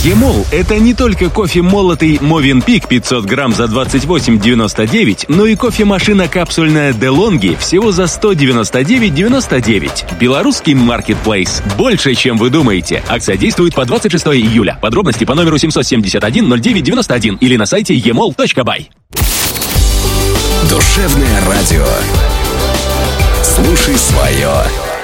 Емол – это не только кофе молотый Movenpick 500 грамм за 28,99, но и кофемашина капсульная DeLonghi всего за 199,99. Белорусский маркетплейс. Больше, чем вы думаете. Акция действует по 26 июля. Подробности по номеру 771-09-91 или на сайте emol.by. Душевное радио. Слушай свое.